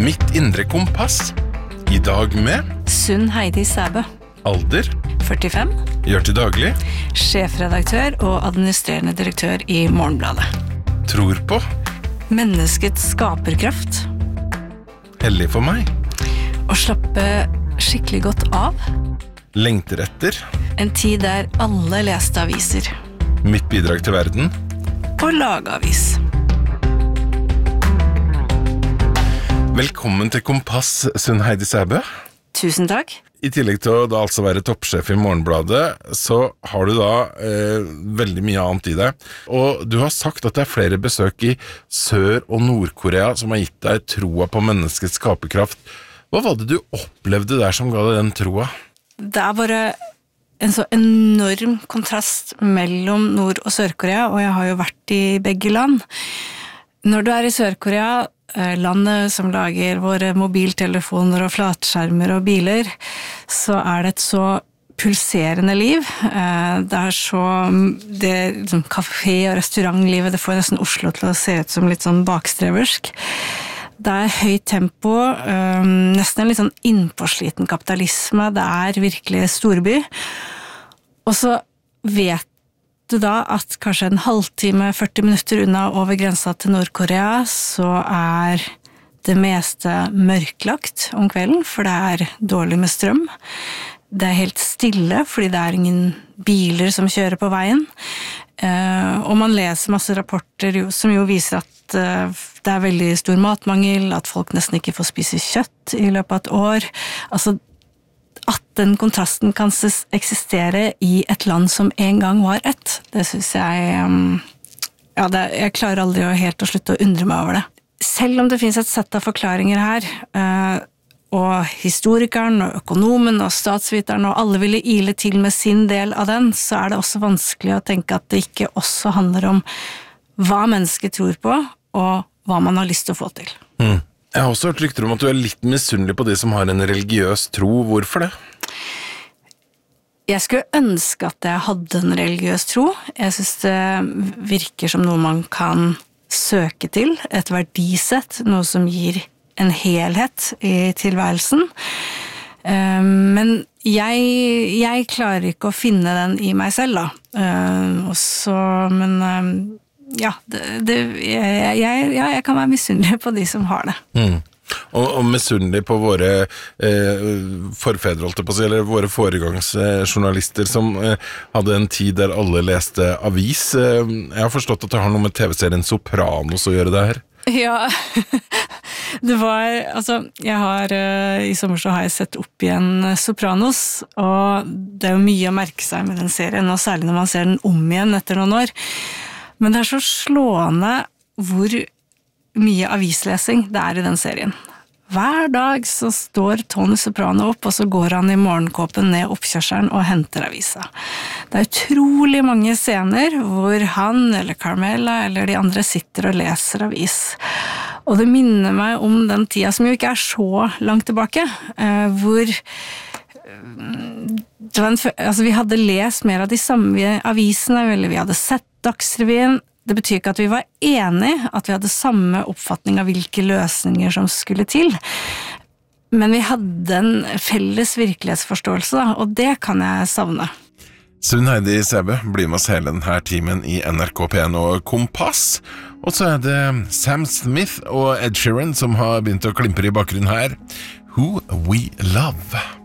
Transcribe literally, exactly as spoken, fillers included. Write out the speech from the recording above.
Mitt indre kompass. I dag med Sunn Heidi Sæbø. Alder førtifem. Gjør til daglig. Sjefredaktør og administrerende direktør i Morgenbladet. Tror på Menneskets skaperkraft. Hellig for meg. Å slappe skikkelig godt av. Lengter etter En tid der alle leste aviser. Mitt bidrag til verden. Og lage avis. Velkommen til Kompass, Sunn Heidi Sæbø. Tusen takk. I tillegg til å da altså være toppsjef i Morgenbladet, så har du da eh, veldig mye annet i deg. Og du har sagt at det er flere besøk i Sør- og Nord-Korea som har gitt deg troa på menneskets skaperkraft. Hva var det du opplevde der som ga deg den troa? Det er bare en så enorm kontrast mellom Nord- og Sør-Korea, og jeg har jo vært i begge land. Når du er i Sør-Korea, landet som lager våre mobiltelefoner og flatskjermer og biler, så er det et så pulserende liv. Det er så det, liksom, kafé- og restaurantlivet, det får nesten Oslo til å se ut som litt sånn bakstreversk. Det er høyt tempo, nesten en litt sånn innpåsliten kapitalisme, det er virkelig storby. Og så vet du da at kanskje en halvtime, førti minutter unna over grensa til Nord-Korea, så er det meste mørklagt om kvelden, for det er dårlig med strøm. Det er helt stille, fordi det er ingen biler som kjører på veien. Og man leser masse rapporter som jo viser at det er veldig stor matmangel, at folk nesten ikke får spise kjøtt i løpet av et år. Altså, at den kontrasten kan eksistere i et land som en gang var ett, det synes jeg ja, det, jeg klarer aldri å helt å slutte å undre meg over det. Selv om det finnes et sett av forklaringer her, og historikeren og økonomen og statsviteren og alle ville ile til med sin del av den, så er det også vanskelig å tenke at det ikke også handler om hva mennesket tror på, og hva man har lyst til å få til. Mm. Jeg har også hørt rykter om at du er litt misunnelig på de som har en religiøs tro. Hvorfor det? Jeg skulle ønske at jeg hadde en religiøs tro. Jeg synes det virker som noe man kan søke til, et verdisett, noe som gir en helhet i tilværelsen. Men jeg, jeg klarer ikke å finne den i meg selv, da. Også, men ja, det, det, jeg, jeg, ja, jeg kan være misunnelig på de som har det. Mm. Og, og misunnelig på våre eh, forfedre, holdt jeg på å si, eller våre foregangsjournalister som eh, hadde en tid der alle leste avis. Eh, jeg har forstått at det har noe med T V-serien Sopranos å gjøre det her. Ja, det var, altså, jeg har, i sommer så har jeg sett opp igjen Sopranos, og det er jo mye å merke seg med den serien, og særlig når man ser den om igjen etter noen år. Men det er så slående hvor mye avislesing det er i den serien. Hver dag så står Tony Soprano opp, og så går han i morgenkåpen ned oppkjørselen og henter avisa. Det er utrolig mange scener hvor han eller Carmela eller de andre sitter og leser avis. Og det minner meg om den tida som jo ikke er så langt tilbake, hvor det var en, altså vi hadde lest mer av de samme avisene, eller vi hadde sett Dagsrevyen. Det betyr ikke at vi var enige, at vi hadde samme oppfatning av hvilke løsninger som skulle til. Men vi hadde en felles virkelighetsforståelse, da, og det kan jeg savne. Sunn Heidi Sæbø blir med oss hele denne timen i N R K P N og Kompass. Og så er det Sam Smith og Ed Sheeran som har begynt å klimpre i bakgrunnen her. Who We Love.